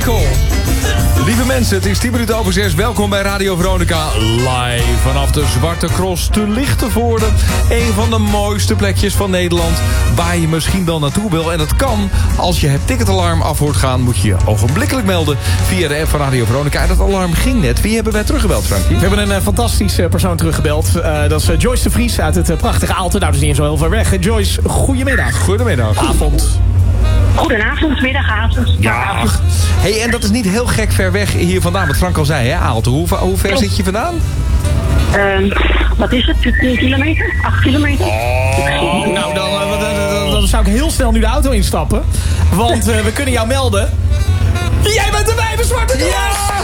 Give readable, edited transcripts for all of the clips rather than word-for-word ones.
Michael. Lieve mensen, het is 10 minuten over 6. Welkom bij Radio Veronica. Live vanaf de Zwarte Cross te Lichtenvoorde. Een van de mooiste plekjes van Nederland. Waar je misschien wel naartoe wil. En dat kan, als je het ticketalarm af hoort gaan, moet je je ogenblikkelijk melden via de app van Radio Veronica. En dat alarm ging net. Wie hebben wij teruggebeld, Frankie? We hebben een fantastische persoon teruggebeld. Dat is Joyce de Vries uit het prachtige Aalten. Nou, dat is niet zo heel ver weg. Joyce, goedemiddag. Goedemiddag. Avond. Goedenavond, middagavond. Ja. Hey, en dat is niet heel gek ver weg hier vandaan. Wat Frank al zei, hè, Aalten. Hoe ver zit je vandaan? Wat is het? 10 kilometer? 8 kilometer? Oh, nou, dan zou ik heel snel nu de auto instappen. Want we kunnen jou melden. Jij bent erbij, de Zwarte Cross!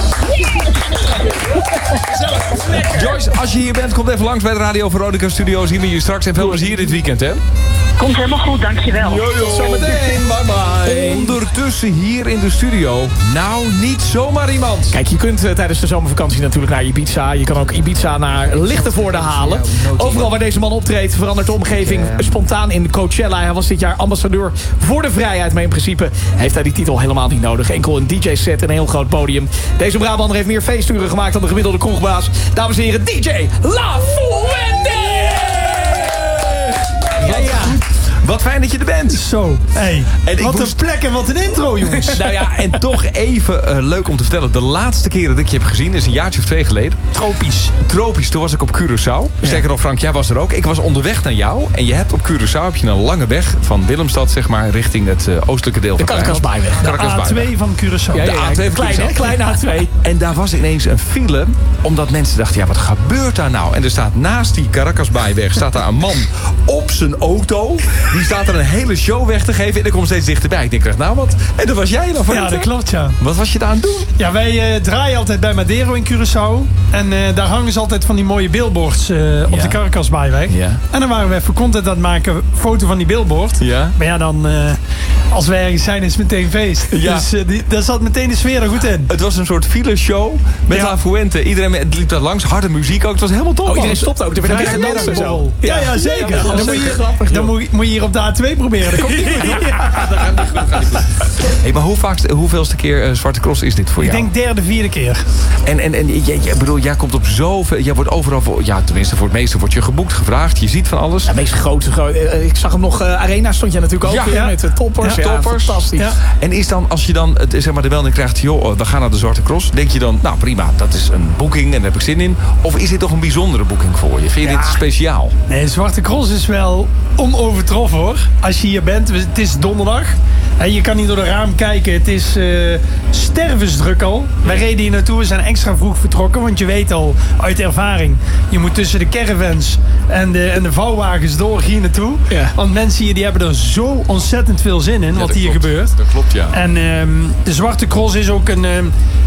Joyce, als je hier bent, kom even langs bij de Radio Veronica Studio. Zien we je straks en veel plezier dit weekend, hè? Komt helemaal goed, dankjewel. Zometeen, bye bye. Ondertussen hier in de studio, nou niet zomaar iemand. Kijk, je kunt tijdens de zomervakantie natuurlijk naar Ibiza. Je kan ook Ibiza naar Lichtenvoorde halen. Overal waar deze man optreedt verandert de omgeving spontaan in Coachella. Hij was dit jaar ambassadeur voor de vrijheid. Maar in principe heeft hij die titel helemaal niet nodig. Enkel een DJ-set en een heel groot podium. Deze Brabander heeft meer feesturen gemaakt dan de gemiddelde kroegbaas. Dames en heren, DJ La Fuente! Ja. Wat fijn dat je er bent. Zo, hey. Wat een plek en wat een intro, jongens. Nou ja, en toch even leuk om te vertellen. De laatste keer dat ik je heb gezien is een jaartje of 2 geleden. Tropisch, toen was ik op Curaçao. Zeker nog, Frank, jij was er ook. Ik was onderweg naar jou. En je hebt op Curaçao een lange weg van Willemstad, zeg maar, richting het oostelijke deel van de Caracasbaaiweg. De A2 van Curaçao. Ja, de A2 van Curaçao. Kleine A2. En daar was ineens een file, omdat mensen dachten, ja, wat gebeurt daar nou? En er staat naast die Caracasbaaiweg staat daar een man op zijn auto. Die staat er een hele show weg te geven en ik kom steeds dichterbij. Ik denk, nou wat? En dat was jij dan van. Ja, dat klopt, ja. Wat was je daar aan het doen? Ja, wij draaien altijd bij Madero in Curaçao. En daar hangen ze altijd van die mooie billboards op de Caracasbaaiweg. Ja. En dan waren we even content aan het maken, foto van die billboard. Ja. Maar ja, dan als wij ergens zijn is het meteen feest. Ja. Dus daar zat meteen de sfeer er goed in. Het was een soort fileshow met La Fuente. Iedereen liep daar langs, harde muziek ook. Het was helemaal top. Oh, iedereen stopt ook. Er werd een dansen zo. Ja, zeker. Dan moet je hier op de A2 proberen. Dat komt niet goed. gaat niet goed. Hey, maar hoeveelste keer Zwarte Cross is dit voor jou? Ik denk 3e, 4e keer. En jij komt op zoveel. Jij wordt overal tenminste voor het meeste wordt je geboekt, gevraagd. Je ziet van alles. Ja, meest grote. Ik zag hem nog. Arena stond je natuurlijk ook weer met de toppers. Ja, toppers. Fantastisch. Ja. En is dan, als je dan zeg maar de melding krijgt, joh, we gaan naar de Zwarte Cross. Denk je dan, nou prima, dat is een boeking en daar heb ik zin in. Of is dit toch een bijzondere boeking voor je? Vind je dit speciaal? Nee, Zwarte Cross is wel onovertroffen, hoor. Als je hier bent, het is donderdag. Je kan niet door de raam kijken. Het is stervensdruk al. Wij reden hier naartoe. We zijn extra vroeg vertrokken. Want je weet al uit ervaring. Je moet tussen de caravans en de vouwwagens door hier naartoe. Ja. Want mensen hier die hebben er zo ontzettend veel zin in. Wat hier gebeurt. Dat klopt, ja. En de Zwarte Cross is ook een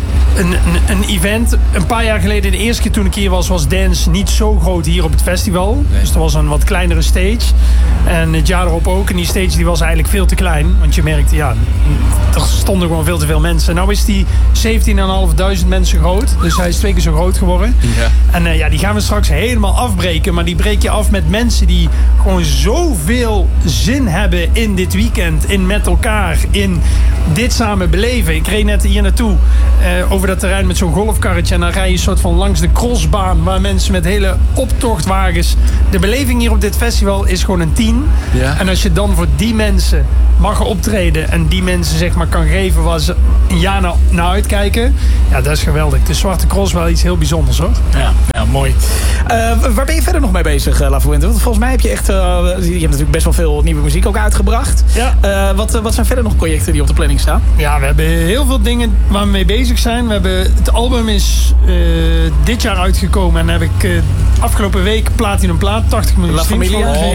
event. Een paar jaar geleden, de eerste keer toen ik hier was dance niet zo groot hier op het festival. Nee. Dus er was een wat kleinere stage. En het jaar erop ook. En die stage die was eigenlijk veel te klein. Want je merkte, ja, er stonden gewoon veel te veel mensen. Nou is die 17.500 mensen groot. Dus hij is 2 keer zo groot geworden. Ja. En die gaan we straks helemaal afbreken. Maar die breek je af met mensen die gewoon zoveel zin hebben in dit weekend. In met elkaar. In dit samen beleven. Ik reed net hier naartoe over dat terrein met zo'n golfkarretje. En dan rij je een soort van langs de crossbaan. Waar mensen met hele optochtwagens. De beleving hier op dit festival is gewoon een 10. Ja. En als je dan voor die mensen mag optreden. En die mensen zeg maar kan geven waar ze een jaar naar uitkijken. Ja, dat is geweldig. De Zwarte Cross wel iets heel bijzonders, hoor. Ja, mooi. Waar ben je verder nog mee bezig, La Fuente? Want volgens mij heb je echt... je hebt natuurlijk best wel veel nieuwe muziek ook uitgebracht. Ja. Wat zijn verder nog projecten die op de planning staan? Ja, we hebben heel veel dingen waar we mee bezig zijn. Het album is dit jaar uitgekomen. En heb ik afgelopen week Platinum Plaat, 80 miljoen streams.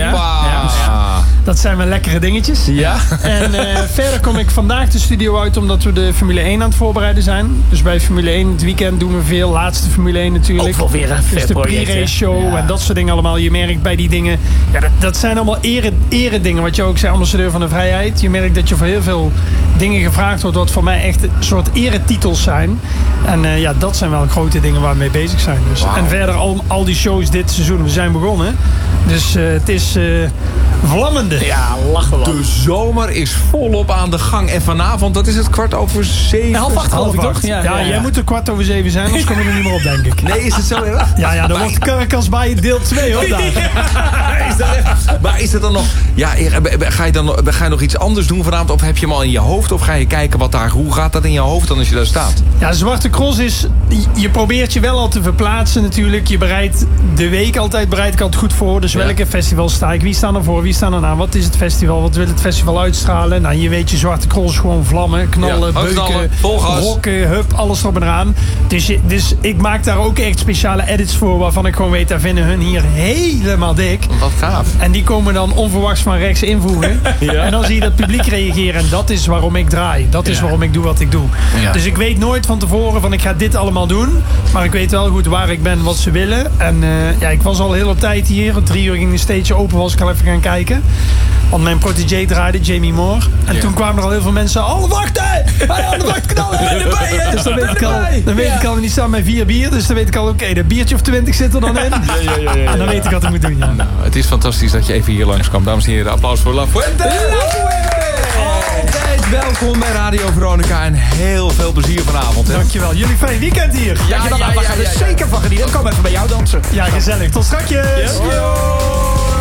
Dat zijn wel lekkere dingetjes. Ja. En verder kom ik vandaag de studio uit omdat we de Formule 1 aan het voorbereiden zijn. Dus bij Formule 1 het weekend doen we veel. Laatste Formule 1 natuurlijk. Ook wel weer een dus de pre-race show en dat soort dingen allemaal. Je merkt bij die dingen... Ja, dat zijn allemaal eredingen. Wat je ook zei, ambassadeur van de vrijheid. Je merkt dat je voor heel veel dingen gevraagd wordt. Wat voor mij echt een soort eretitels zijn. En dat zijn wel grote dingen waar we mee bezig zijn. Dus. Wow. En verder al die shows dit seizoen. We zijn begonnen. Dus het is vlammend ellende. Ja, lachen we. De zomer is volop aan de gang. En vanavond, dat is het 7:15. 7:30 geloof ik toch? Ja, jij moet er 7:15 zijn, anders komen we er niet meer op, denk ik. Nee, is het zo erg? Ja, dan wordt Caracas bij deel 2, hoor. Is dat echt? Maar is het dan nog... Ja, ga je nog iets anders doen vanavond? Of heb je hem al in je hoofd? Of ga je kijken hoe gaat dat in je hoofd dan als je daar staat? Ja, Zwarte Cross is... Je probeert je wel al te verplaatsen natuurlijk. Je bereidt de week altijd goed voor. Dus welke festival sta ik? Wie staan er voor? Wie staan er na? Wat is het festival? Wat wil het festival uitstralen? Nou, je weet je Zwarte Cross gewoon vlammen, knallen, beuken, rocken, hup, alles erop en eraan. Dus ik maak daar ook echt speciale edits voor waarvan ik gewoon weet, daar vinden hun hier helemaal dik. Wat gaaf. En die komen dan onverwachts van rechts invoegen. En dan zie je dat publiek reageren. En dat is waarom ik draai. Dat is waarom ik doe wat ik doe. Ja. Dus ik weet nooit van tevoren van ik ga dit allemaal doen. Maar ik weet wel goed waar ik ben, wat ze willen. En ik was al heel op tijd hier. 3 uur ging de stage open, was ik al even gaan kijken. Want mijn protégé draaide, Jamie Moore. En toen kwamen er al heel veel mensen. Oh, wacht hè! Aan de wachtknal! Dus dan weet ik al, die staan met 4 bier. Dus dan weet ik al, oké, de biertje of 20 zit er dan in. En dan weet ik wat ik moet doen. Ja. Nou, het is fantastisch dat je even hier langskwam. Dames en heren, applaus voor La Fuente. Altijd welkom bij Radio Veronica. En heel veel plezier vanavond. Hè? Dankjewel. Jullie fijn weekend hier. Ja, we gaan er zeker van genieten. Dan kom even bij jou dansen. Ja, gezellig. Tot straks. Yo.